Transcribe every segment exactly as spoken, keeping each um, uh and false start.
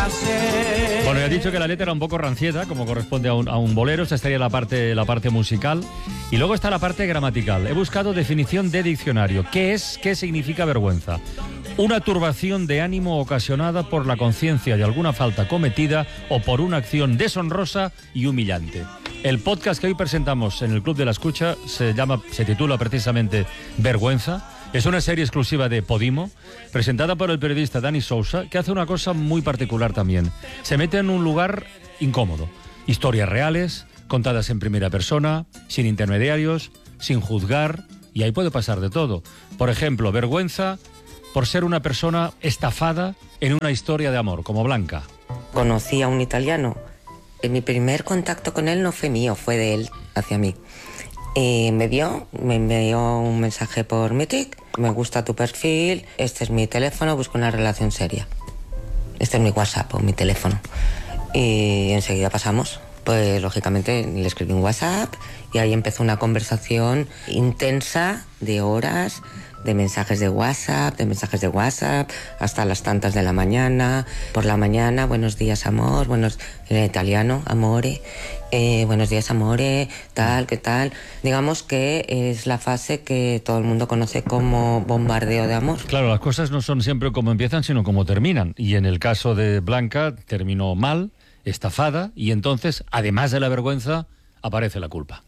sé. Bueno, ya he dicho que la letra era un poco rancieta, como corresponde a un, a un bolero. Esta estaría la parte, la parte musical. Y luego está la parte gramatical. He buscado definición de diccionario. ¿Qué es? ¿Qué significa vergüenza? Una turbación de ánimo ocasionada por la conciencia de alguna falta cometida o por una acción deshonrosa y humillante. El podcast que hoy presentamos en el Club de la Escucha se llama, se titula precisamente Vergüenza. Es una serie exclusiva de Podimo, presentada por el periodista Dani Sousa, que hace una cosa muy particular también. Se mete en un lugar incómodo. Historias reales, contadas en primera persona, sin intermediarios, sin juzgar, y ahí puede pasar de todo. Por ejemplo, vergüenza por ser una persona estafada en una historia de amor, como Blanca. Conocí a un italiano. Mi primer contacto con él no fue mío, fue de él hacia mí. Y me vio, me envió un mensaje por Mythic, me gusta tu perfil, este es mi teléfono, busco una relación seria. Este es mi WhatsApp o mi teléfono. Y enseguida pasamos. Pues lógicamente le escribí un WhatsApp y ahí empezó una conversación intensa de horas, de mensajes de WhatsApp, de mensajes de WhatsApp, hasta las tantas de la mañana. Por la mañana, buenos días, amor, buenos, en italiano, amore, eh, buenos días, amore, tal, qué tal. Digamos que es la fase que todo el mundo conoce como bombardeo de amor. Claro, las cosas no son siempre como empiezan, sino como terminan. Y en el caso de Blanca, terminó mal, estafada, y entonces, además de la vergüenza, aparece la culpa.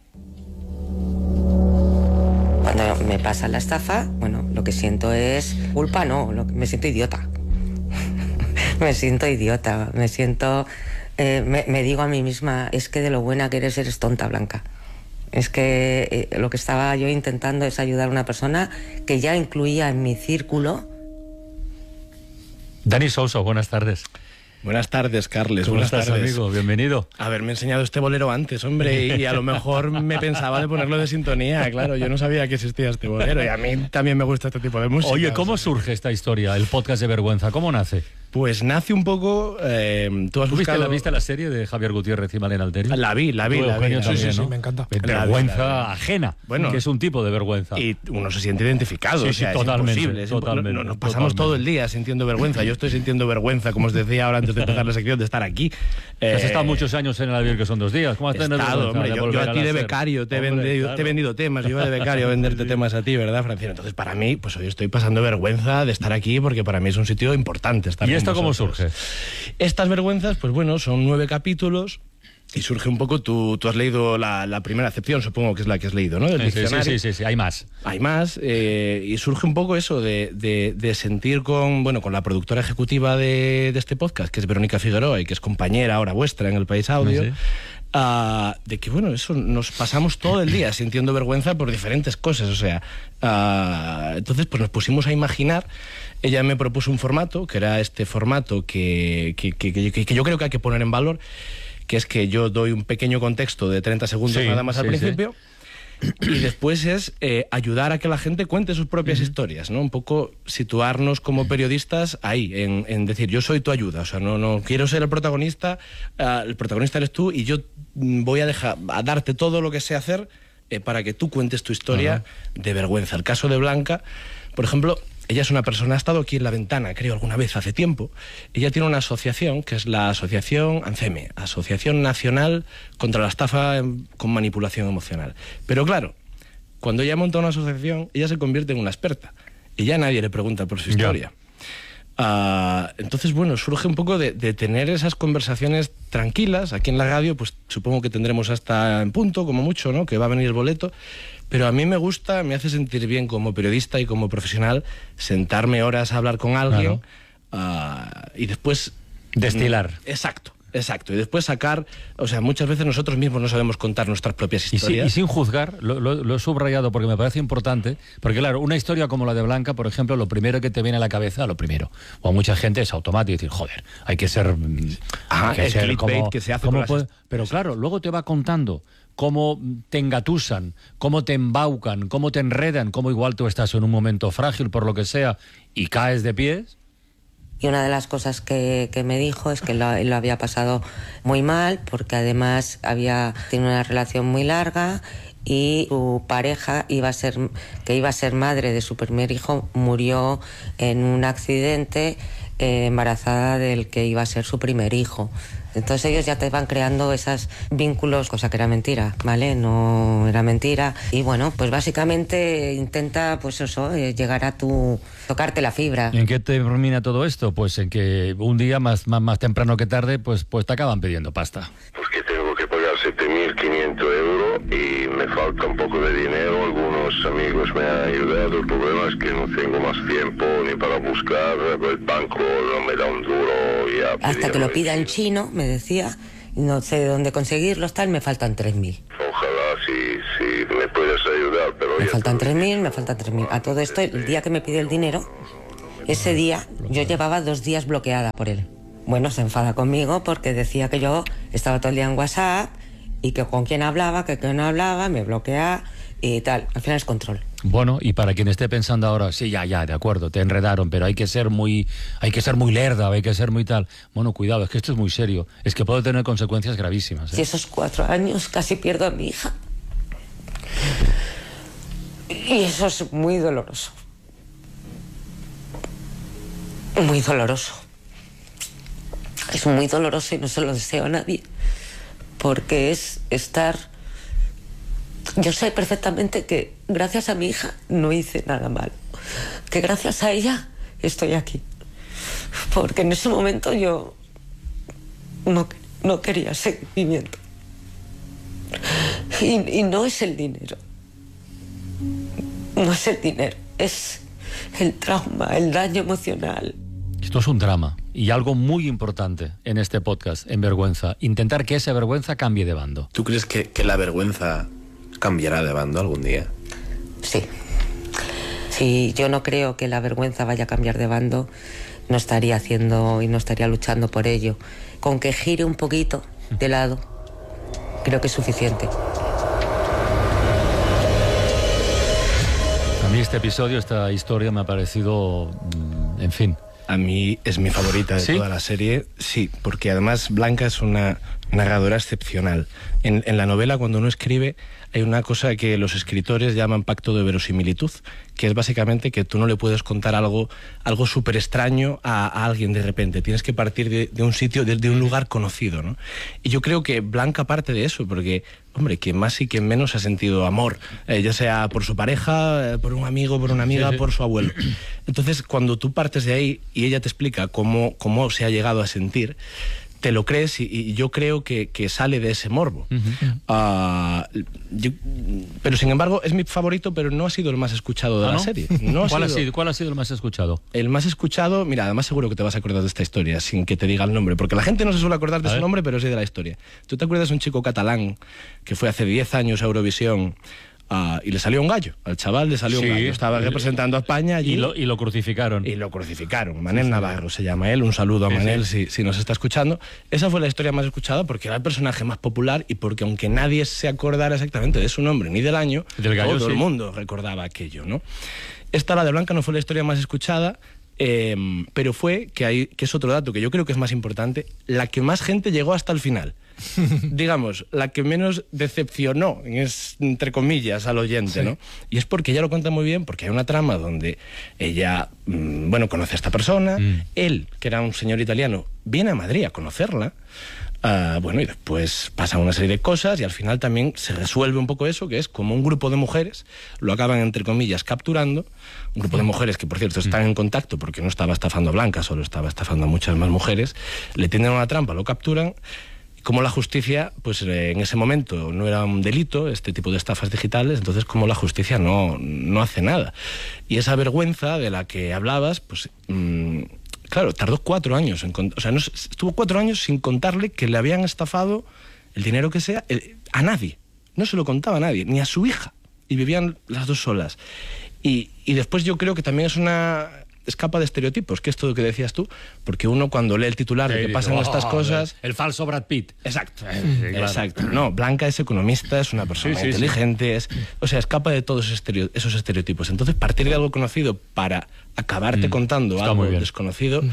Cuando me pasa la estafa, bueno, lo que siento es culpa, no, lo que, me siento idiota. me siento idiota, me siento... Eh, me, me digo a mí misma, es que de lo buena que eres, eres tonta, Blanca. Es que eh, lo que estaba yo intentando es ayudar a una persona que ya incluía en mi círculo. Dani Sousa, buenas tardes. Buenas tardes, Carles. ¿Cómo Buenas estás, tardes, amigo? Bienvenido. Haberme enseñado este bolero antes, hombre, y a lo mejor me pensaba de ponerlo de sintonía. Claro, yo no sabía que existía este bolero y a mí también me gusta este tipo de música. Oye, ¿cómo surge esta historia, el podcast de Vergüenza? ¿Cómo nace? Pues nace un poco... Eh, ¿Tú has ¿Tú viste, buscado... la, viste la serie de Javier Gutiérrez y Malena Alterio? La vi, la vi, Tú, la vi. Eugenio, La vi. también, sí, sí, ¿no? sí, me encanta. Vergüenza La vi, la vi. ajena, Bueno, que es un tipo de vergüenza. Y uno se siente identificado. Sí, o sea, sí, totalmente, es imposible. Es totalmente, impo- nos pasamos totalmente. todo el día sintiendo vergüenza. Yo estoy sintiendo vergüenza, como os decía ahora antes de empezar la sección, de estar aquí. Eh, Has estado muchos años en el avión, que son dos días. ¿Cómo has He tenido estado, vergüenza hombre, de yo, volver yo a a ti la de SER? becario te he, Hombre, vendido, claro. te he vendido temas, yo iba de becario a venderte temas a ti, ¿verdad, Francino? Entonces, para mí, pues hoy estoy pasando vergüenza de estar aquí porque para mí es un sitio importante estar ¿Y con esto cómo vosotros. surge? Estas vergüenzas, pues bueno, son nueve capítulos. Y surge un poco, tú, tú has leído la, la primera acepción, supongo que es la que has leído, ¿no? Del Sí, sí, diccionario. sí, sí, sí, hay más. Hay más, eh, y surge un poco eso de, de, de sentir con, bueno, con la productora ejecutiva de, de este podcast, que es Verónica Figueroa y que es compañera ahora vuestra en El País Audio, Sí. uh, de que, bueno, eso nos pasamos todo el día sintiendo vergüenza por diferentes cosas, o sea, uh, entonces pues nos pusimos a imaginar. Ella me propuso un formato, que era este formato que, que, que, que, que yo creo que hay que poner en valor, que es que yo doy un pequeño contexto de treinta segundos Sí, nada más al sí, principio, y después es eh, ayudar a que la gente cuente sus propias uh-huh. historias, ¿no? Un poco situarnos como periodistas ahí, en, en decir, yo soy tu ayuda, o sea, no, no quiero ser el protagonista, uh, el protagonista eres tú y yo voy a, dejar, a darte todo lo que sé hacer eh, para que tú cuentes tu historia uh-huh. de vergüenza. El caso de Blanca, por ejemplo... Ella es una persona, ha estado aquí en La Ventana, creo, alguna vez hace tiempo. Ella tiene una asociación, que es la asociación ANCEME, Asociación Nacional contra la Estafa con Manipulación Emocional. Pero claro, cuando ella monta una asociación, ella se convierte en una experta. Y ya nadie le pregunta por su historia. Uh, entonces, bueno, surge un poco de, de tener esas conversaciones tranquilas. Aquí en la radio, pues supongo que tendremos hasta en punto, como mucho, ¿no? Que va a venir el boleto. Pero a mí me gusta, me hace sentir bien como periodista y como profesional sentarme horas a hablar con alguien, claro. uh, y después... Destilar. Exacto, exacto. Y después sacar... O sea, muchas veces nosotros mismos no sabemos contar nuestras propias Y, historias. si, y sin juzgar, lo, lo, lo he subrayado porque me parece importante, porque claro, una historia como la de Blanca, por ejemplo, lo primero que te viene a la cabeza, lo primero, o a mucha gente es automático, decir, joder, hay que ser... Ajá, hay que el ser clickbait como, que se hace como con puede, las... Pero claro, luego te va contando cómo te engatusan, cómo te embaucan, cómo te enredan, cómo igual tú estás en un momento frágil por lo que sea y caes de pies. Y una de las cosas que, que me dijo es que lo, lo había pasado muy mal porque además había tenido una relación muy larga y su pareja iba a ser, que iba a ser madre de su primer hijo, murió en un accidente eh, embarazada del que iba a ser su primer hijo. Entonces ellos ya te van creando esos vínculos, cosa que era mentira, ¿vale? No era mentira. Y bueno, pues básicamente intenta, pues eso, eh, llegar a tu... tocarte la fibra. ¿En qué termina todo esto? Pues en que un día, más, más, más temprano que tarde, pues, pues te acaban pidiendo pasta. Pues que tengo que pagar siete mil quinientos euros y me falta un poco de dinero. Algunos amigos me han ayudado. El problema es que no tengo más tiempo ni para buscar. El banco no me da un duro. Ya hasta que lo pida en chino, me decía, no sé de dónde conseguirlos, tal, me faltan tres mil. Ojalá si, si me puedes ayudar, pero... Me faltan tres mil, me faltan tres mil. A todo esto, el día que me pidió el dinero, ese día yo llevaba dos días bloqueada por él. Bueno, se enfada conmigo porque decía que yo estaba todo el día en WhatsApp y que con quién hablaba, que con no hablaba, me bloquea y tal. Al final es control. Bueno, y para quien esté pensando ahora, sí, ya, ya, de acuerdo, te enredaron, pero hay que ser muy, hay que ser muy lerda, hay que ser muy tal. Bueno, cuidado, es que esto es muy serio, es que puede tener consecuencias gravísimas, ¿eh? Si esos cuatro años casi pierdo a mi hija. Y eso es muy doloroso. Muy doloroso. Es muy doloroso y no se lo deseo a nadie. Porque es estar... Yo sé perfectamente que gracias a mi hija no hice nada malo. Que gracias a ella estoy aquí. Porque en ese momento yo no, no quería seguimiento. Y, y no es el dinero. No es el dinero. Es el trauma, el daño emocional. Esto es un drama y algo muy importante en este podcast, en Vergüenza. Intentar que esa vergüenza cambie de bando. ¿Tú crees que, que la vergüenza cambiará de bando algún día? Sí. Si yo no creo que la vergüenza vaya a cambiar de bando, no estaría haciendo y no estaría luchando por ello. Con que gire un poquito de lado, creo que es suficiente. A mí este episodio, esta historia me ha parecido, en fin... A mí es mi favorita de ¿Sí? toda la serie, sí, porque además Blanca es una narradora excepcional. En, en la novela, cuando uno escribe, hay una cosa que los escritores llaman pacto de verosimilitud, que es básicamente que tú no le puedes contar algo, algo súper extraño a, a alguien de repente. Tienes que partir de, de un sitio, de, de un lugar conocido, ¿no? Y yo creo que Blanca parte de eso, porque, hombre, quien más y quien menos ha sentido amor, eh, ya sea por su pareja, eh, por un amigo, por una amiga, sí, sí. por su abuelo. Entonces, cuando tú partes de ahí y ella te explica cómo, cómo se ha llegado a sentir, te lo crees y, y yo creo que, que sale de ese morbo. Uh-huh. uh, yo, pero sin embargo es mi favorito, pero no ha sido el más escuchado de ¿Ah, la no? serie. No ha ¿Cuál, sido, ha sido, ¿Cuál ha sido el más escuchado? El más escuchado, mira, además seguro que te vas a acordar de esta historia sin que te diga el nombre, porque la gente no se suele acordar de a su ver. nombre, pero sí de la historia. ¿Tú te acuerdas de un chico catalán que fue hace diez años a Eurovisión? Uh, y le salió un gallo, al chaval le salió sí, un gallo, estaba representando a España allí, y, lo, y lo crucificaron. Y lo crucificaron, Manel sí, Navarro sí. se llama él, un saludo a sí, Manel sí. Si, si nos está escuchando. Esa fue la historia más escuchada porque era el personaje más popular y porque aunque nadie se acordara exactamente de su nombre ni del año, del gallo, todo sí. el mundo recordaba aquello, ¿no? Esta, la de Blanca, no fue la historia más escuchada, eh, pero fue, que, hay, que es otro dato que yo creo que es más importante, la que más gente llegó hasta el final. Digamos, la que menos decepcionó, es, entre comillas, al oyente, sí. ¿no? Y es porque ella lo cuenta muy bien, porque hay una trama donde ella, mmm, bueno, conoce a esta persona, mm. él, que era un señor italiano, viene a Madrid a conocerla, uh, bueno, y después pasan una serie de cosas y al final también se resuelve un poco eso, que es como un grupo de mujeres, lo acaban, entre comillas, capturando, un grupo de mujeres que, por cierto, están en contacto porque no estaba estafando a Blanca, solo estaba estafando a muchas más mujeres, le tienden una trampa, lo capturan. Como la justicia, pues eh, en ese momento no era un delito, este tipo de estafas digitales, entonces como la justicia no, no hace nada. Y esa vergüenza de la que hablabas, pues mmm, claro, tardó cuatro años, en, o sea, no, estuvo cuatro años sin contarle que le habían estafado el dinero que sea el, a nadie. No se lo contaba a nadie, ni a su hija. Y vivían las dos solas. Y, y después yo creo que también es una... escapa de estereotipos, que es todo lo que decías tú, porque uno cuando lee el titular sí, de que pasan oh, estas cosas... El falso Brad Pitt. Exacto, sí, claro. exacto. No, Blanca es economista, es una persona sí, sí, inteligente, sí. Es, o sea, escapa de todos esos, estereo, esos estereotipos. Entonces, partir de algo conocido para acabarte mm, contando algo desconocido,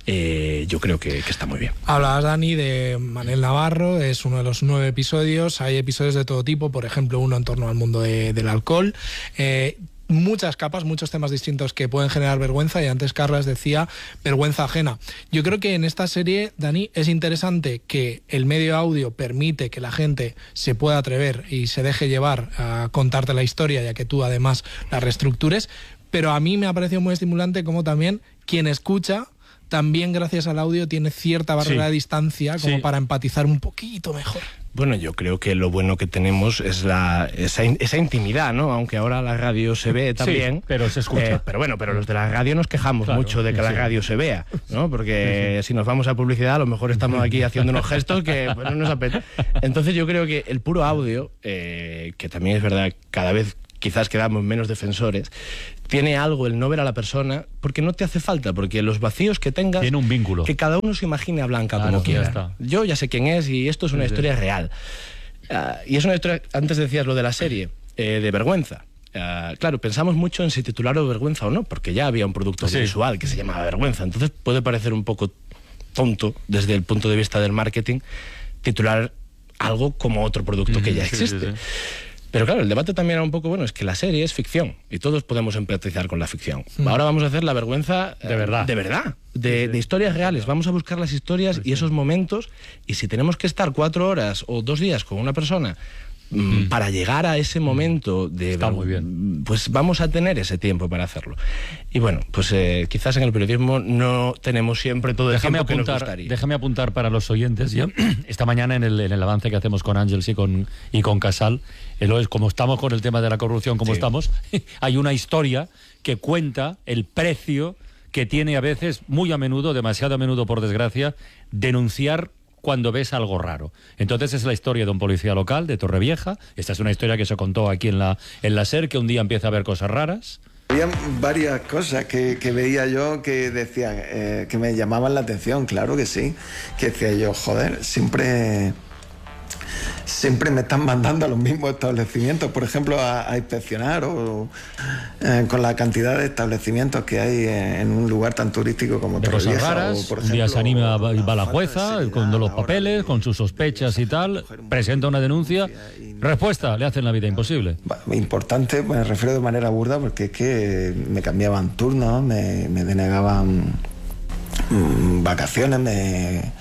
eh, yo creo que, que está muy bien. Hablabas, Dani, de Manel Navarro, es uno de los nueve episodios, hay episodios de todo tipo, por ejemplo, uno en torno al mundo de, del alcohol. Eh, muchas capas, muchos temas distintos que pueden generar vergüenza, y antes Carlas decía vergüenza ajena. Yo creo que en esta serie, Dani, es interesante que el medio audio permite que la gente se pueda atrever y se deje llevar a contarte la historia, ya que tú además la reestructures, pero a mí me ha parecido muy estimulante como también quien escucha también gracias al audio tiene cierta barrera sí. de distancia como sí. para empatizar un poquito mejor. Bueno, yo creo que lo bueno que tenemos es la esa, esa intimidad, ¿no? Aunque ahora la radio se ve también. Sí, pero se escucha. Eh, pero bueno, pero los de la radio nos quejamos claro, mucho de que sí. la radio se vea, ¿no? Porque sí, sí. si nos vamos a publicidad, a lo mejor estamos aquí haciendo unos gestos que pues, no nos apetece. Entonces yo creo que el puro audio, eh, que también es verdad, cada vez quizás quedamos menos defensores, tiene algo el no ver a la persona, porque no te hace falta, porque los vacíos que tengas... Tiene un vínculo. Que cada uno se imagine a Blanca claro, como quiera. Está. Yo ya sé quién es y esto es una sí, historia sí. real. Uh, y es una historia, antes decías lo de la serie, eh, de vergüenza. Uh, claro, pensamos mucho en si titularlo Vergüenza o no, porque ya había un producto sí. visual que se llamaba Vergüenza. Entonces puede parecer un poco tonto, desde el punto de vista del marketing, titular algo como otro producto mm, que ya existe. Sí, sí, sí. Pero claro, el debate también era un poco, bueno, es que la serie es ficción y todos podemos empatizar con la ficción. Mm. Ahora vamos a hacer la vergüenza de verdad, de, verdad, de, de historias reales. Vamos a buscar las historias sí, sí. y esos momentos, y si tenemos que estar cuatro horas o dos días con una persona mm. para llegar a ese momento de Está muy bien. Pues vamos a tener ese tiempo para hacerlo. Y bueno, pues eh, quizás en el periodismo no tenemos siempre todo el déjame tiempo apuntar, que nos gustaría. Déjame apuntar para los oyentes, ya, esta mañana en el, en el avance que hacemos con Ángels y con, y con Casal, el, como estamos con el tema de la corrupción, como sí. estamos, hay una historia que cuenta el precio que tiene a veces, muy a menudo, demasiado a menudo por desgracia, denunciar cuando ves algo raro. Entonces es la historia de un policía local de Torrevieja. Esta es una historia que se contó aquí en la, en la SER, que un día empieza a ver cosas raras. Había varias cosas que, que veía yo que decían, eh, que me llamaban la atención, claro que sí. Que decía yo, joder, siempre... siempre me están mandando a los mismos establecimientos, por ejemplo, a, a inspeccionar o eh, con la cantidad de establecimientos que hay en, en un lugar tan turístico como Torrevieja. Cosas raras, o, por ejemplo, un día se anima, va la jueza con los papeles, con sus sospechas y tal, presenta una denuncia, respuesta, le hacen la vida imposible. Importante, me refiero de manera burda, porque es que me cambiaban turnos, me, me denegaban mmm, vacaciones, me...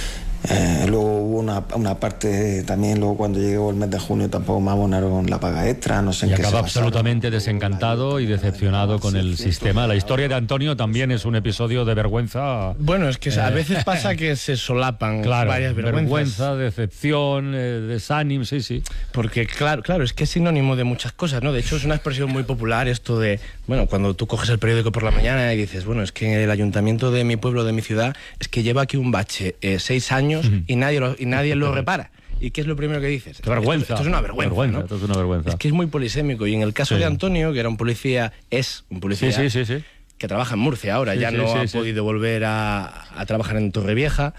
Eh, luego hubo una, una parte también, luego cuando llegó el mes de junio tampoco me abonaron la paga extra, no sé en y qué acaba se absolutamente desencantado y decepcionado con el sistema. La historia de Antonio también es un episodio de vergüenza. Bueno, es que eh, a veces pasa que se solapan claro, varias vergüenzas. Vergüenza, decepción, eh, desánimo, sí, sí. Porque claro, claro, es que es sinónimo de muchas cosas, ¿no? De hecho es una expresión muy popular esto de, bueno, cuando tú coges el periódico por la mañana y dices, bueno, es que el ayuntamiento de mi pueblo, de mi ciudad, es que lleva aquí un bache eh, seis años y nadie lo, y nadie lo repara. ¿Y qué es lo primero que dices? Qué vergüenza. Esto, esto es una vergüenza, vergüenza ¿no? Esto es una vergüenza. Es que es muy polisémico. Y en el caso sí. de Antonio, que era un policía, es un policía sí, sí, sí, sí. que trabaja en Murcia ahora, sí, ya sí, no sí, ha sí. podido volver a, a trabajar en Torrevieja,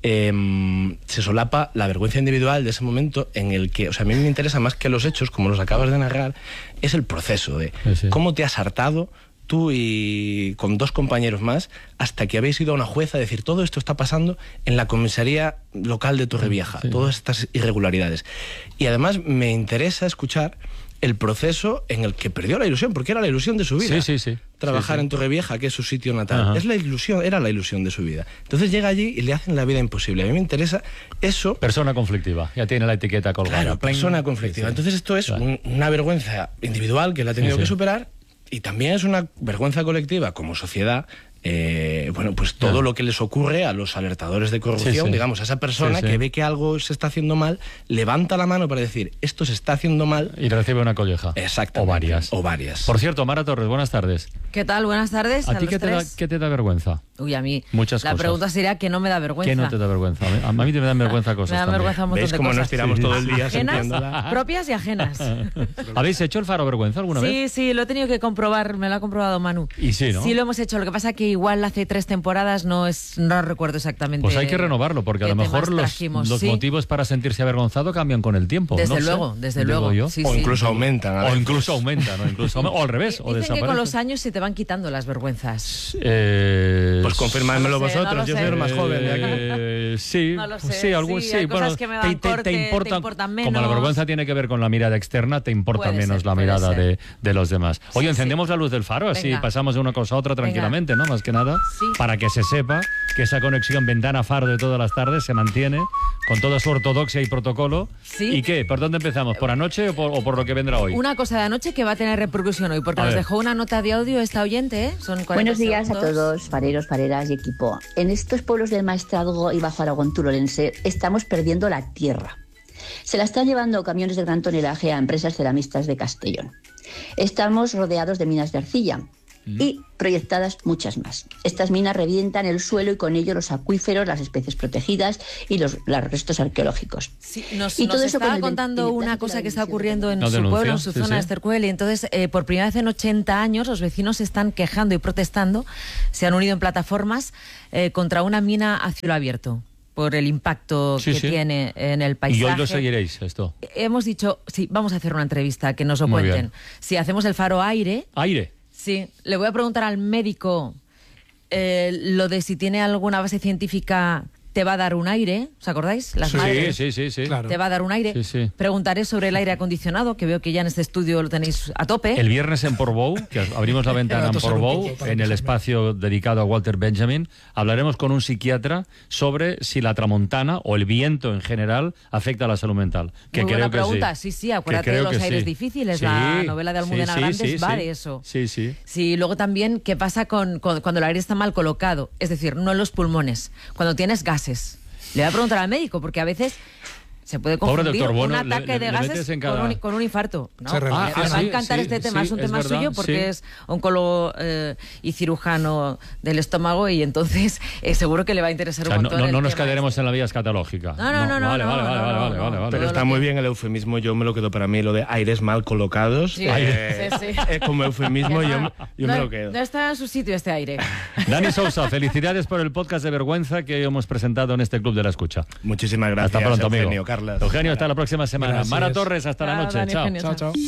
eh, se solapa la vergüenza individual de ese momento en el que, o sea, a mí me interesa más que los hechos, como los acabas de narrar, es el proceso de sí, sí. cómo te has hartado tú y con dos compañeros más, hasta que habéis ido a una jueza a decir, todo esto está pasando en la comisaría local de Torrevieja, sí. todas estas irregularidades. Y además me interesa escuchar el proceso en el que perdió la ilusión, porque era la ilusión de su vida. Sí, sí, sí. Trabajar sí, sí. en Torrevieja, que es su sitio natal. Ajá. Es la ilusión, era la ilusión de su vida. Entonces llega allí y le hacen la vida imposible. A mí me interesa eso. Persona conflictiva, ya tiene la etiqueta colgada. Claro, persona conflictiva. Sí, sí. Entonces esto es claro. un, una vergüenza individual que la ha tenido sí, sí. que superar. Y también es una vergüenza colectiva como sociedad, eh, bueno, pues todo yeah. lo que les ocurre a los alertadores de corrupción, sí, sí. digamos, a esa persona sí, sí. que ve que algo se está haciendo mal, levanta la mano para decir, esto se está haciendo mal. Y recibe una colleja. Exactamente. O varias. O varias. Por cierto, Mara Torres, buenas tardes. ¿Qué tal? Buenas tardes. ¿A, ¿A ti qué te, da, qué te da vergüenza? Uy, a mí. Muchas la cosas. La pregunta sería ¿qué no me da vergüenza? ¿Qué no te da vergüenza? A mí me dan vergüenza cosas. Me dan también. vergüenza un montón ¿Ves de cómo cosas? nos tiramos sí. todo el día ajenas, propias y ajenas. ¿Habéis hecho el faro vergüenza alguna sí, vez? Sí, sí, lo he tenido que comprobar, me lo ha comprobado Manu. Y sí, ¿no? Sí, lo hemos hecho. Lo que pasa que igual hace tres temporadas no es no recuerdo exactamente. Pues hay que renovarlo, porque a lo mejor los, los sí. motivos para sentirse avergonzado cambian con el tiempo. Desde no luego, sé, desde luego. Yo. Sí, o sí. incluso aumentan. O incluso aumentan, ¿no? incluso, o al revés. O Dicen que con los años se te van quitando las vergüenzas. Eh, pues confirmádmelo no sé, vosotros, no yo sé. soy el más joven de aquí. Eh, sí, No lo sé, sí, algún, sí, sí. hay Bueno, cosas que me dan corte, te importan menos. Como la vergüenza tiene que ver con la mirada externa, te importa Puede menos ser, la puede mirada ser. de, de los demás. Oye, Sí, encendemos sí. la luz del faro, así Venga. pasamos de una cosa a otra tranquilamente, ¿no? Más que nada, Sí. para que se sepa que esa conexión ventana-faro de todas las tardes se mantiene con toda su ortodoxia y protocolo. Sí. ¿Y qué? ¿Por dónde empezamos? ¿Por anoche o por, o por lo que vendrá hoy? Una cosa de anoche que va a tener repercusión hoy, porque A nos ver. dejó una nota de audio esta oyente, ¿eh? Son cuarenta Buenos días a segundos. todos, fareros, fareras y equipo. En estos pueblos del Maestrazgo y Bajo Aragón turolense estamos perdiendo la tierra. Se la están llevando camiones de gran tonelaje a empresas ceramistas de Castellón. Estamos rodeados de minas de arcilla y proyectadas muchas más. Estas minas revientan el suelo y con ello los acuíferos, las especies protegidas y los, los restos arqueológicos. Sí, nos, Y nos todo eso estaba con el contando beneplácito una de cosa la que está División ocurriendo en No su denuncia, pueblo, en su sí, zona sí. de Estercuel, y entonces eh, por primera vez en ochenta años los vecinos se están quejando y protestando, se han unido en plataformas eh, contra una mina a cielo abierto por el impacto Sí, que sí. tiene en el paisaje. Y hoy lo seguiréis, esto. Hemos dicho, sí, vamos a hacer una entrevista, que nos lo Muy cuenten. bien. Si hacemos el faro aire, Aire. sí, le voy a preguntar al médico eh, lo de si tiene alguna base científica, te va a dar un aire, ¿os acordáis? Las Sí, madres. sí, sí, sí. Claro. Te va a dar un aire. Sí, sí. Preguntaré sobre el aire acondicionado, que veo que ya en este estudio lo tenéis a tope. El viernes en Portbou, que abrimos la ventana en Voy a toser un Portbou, poco para en que el se espacio dedicado a Walter Benjamin, hablaremos con un psiquiatra sobre si la tramontana o el viento en general afecta a la salud mental. Que Muy creo buena que pregunta. sí. Sí, sí, acuérdate Que de creo los que aires sí. difíciles. Sí, La novela de Almudena sí, sí, Grandes sí, va sí. de eso. Sí, sí. Sí, luego también qué pasa con, con- cuando el aire está mal colocado, es decir, no en los pulmones, cuando tienes gases. Le voy a preguntar al médico, porque a veces se puede Pobre confundir doctor, bueno, un le- ataque le- de le gases metes en con, cada- un, con un infarto. ¿no? Se Me- relaciona. me va Ah, a sí, encantar sí, este tema, sí, es un es tema verdad, suyo, porque sí. es oncólogo eh, y cirujano del estómago, y entonces eh, seguro que le va a interesar O sea, un no, montón. no- el no nos tema quedaremos en la vía escatológica. No, no, no, no, Vale, no, vale, no, vale, no, vale, no, vale, no. vale, vale. Pero Todo está lo muy que- bien el eufemismo, yo me lo quedo para mí, lo de aires mal colocados. Sí, Eh, sí, sí. Es como eufemismo, yo, yo no, me lo quedo. no está en su sitio este aire. Dani Sousa, felicidades por el podcast de vergüenza que hemos presentado en este Club de la Escucha. Muchísimas gracias, Hasta pronto, Eugenio, amigo. Carlas. Eugenio, hasta la próxima semana. Gracias. Mara Torres, hasta la Chao, noche. Dani, Chao. Eugenio. Chao, chao.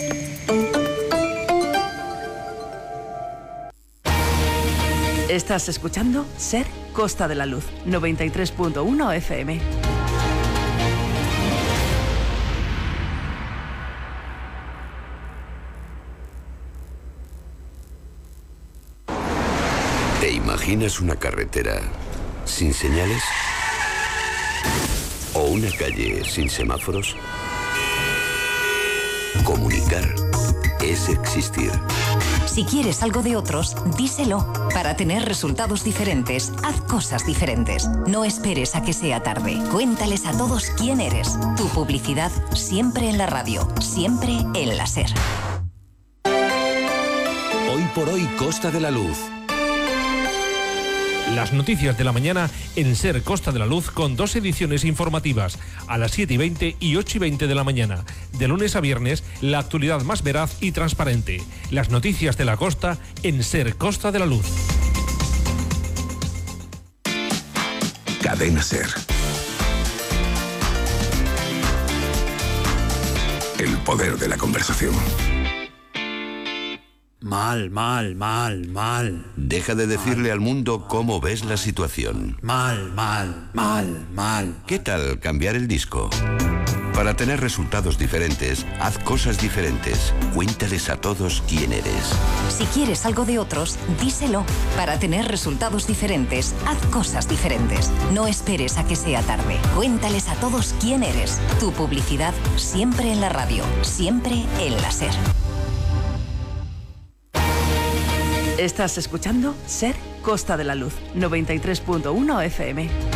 Estás escuchando Ser Costa de la Luz, noventa y tres punto uno F M. ¿Te imaginas una carretera sin señales? ¿O una calle sin semáforos? Comunicar es existir. Si quieres algo de otros, díselo. Para tener resultados diferentes, haz cosas diferentes. No esperes a que sea tarde. Cuéntales a todos quién eres. Tu publicidad siempre en la radio, siempre en la SER. Hoy por hoy, Costa de la Luz. Las noticias de la mañana en Ser Costa de la Luz, con dos ediciones informativas, a las siete y veinte y ocho y veinte de la mañana. De lunes a viernes, la actualidad más veraz y transparente. Las noticias de la costa en Ser Costa de la Luz. Cadena Ser. El poder de la conversación. Mal, mal, mal, mal. Deja de decirle al mundo cómo ves la situación. Mal, mal, mal, mal. ¿Qué tal cambiar el disco? Para tener resultados diferentes, haz cosas diferentes. Cuéntales a todos quién eres. Si quieres algo de otros, díselo. Para tener resultados diferentes, haz cosas diferentes. No esperes a que sea tarde. Cuéntales a todos quién eres. Tu publicidad siempre en la radio, siempre en la SER. Estás escuchando Ser Costa de la Luz, noventa y tres punto uno F M.